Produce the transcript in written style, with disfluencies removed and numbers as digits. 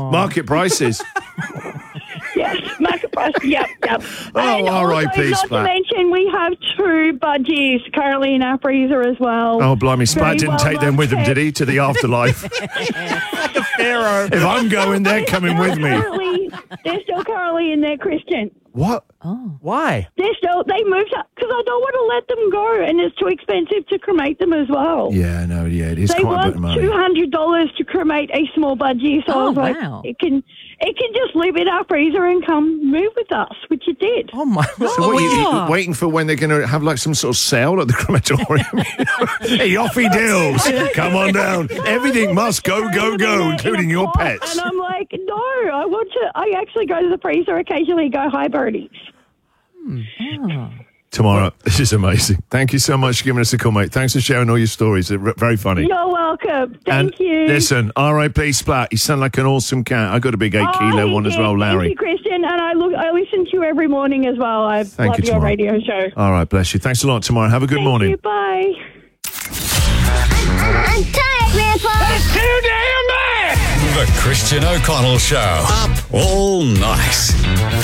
market prices. Yes, market price. Yep. Oh, and R.I.P. not Splat. to mention, we have 2 budgies currently in our freezer as well. Oh, blimey. Splat Very didn't well take them with him, did he? To the afterlife. Like a pharaoh. If I'm going, they're coming with me. They're still currently in there, Christian. What? Why? They moved up because I don't want to let them go, and it's too expensive to cremate them as well. Yeah, no, yeah, it is They quite a bit want of money. $200 to cremate a small budgie, so I was like, wow. it can just live in our freezer and come move with us, which it did. Oh, my. So what, you waiting for when they're going to have like some sort of sale at the crematorium? Hey, off he deals. Come on down. Everything must go, including your pets. And I'm like, no, I actually go to the freezer occasionally and go, hi, birdies. Tomorrow. This is amazing. Thank you so much for giving us a call, mate. Thanks for sharing all your stories. They're very funny. You're welcome. Thank you. Listen, R.I.P. Splat. You sound like an awesome cat. I got a big 8 kilo one as well, Larry. Thank you, Christian. And I listen to you every morning as well. I Thank love you, your tomorrow. radio show. All right, bless you. Thanks a lot, tomorrow. Have a good morning. Thank you. Bye. I'm tired, Grandpa. That's too damn bad! The Christian O'Connell Show. Up all night.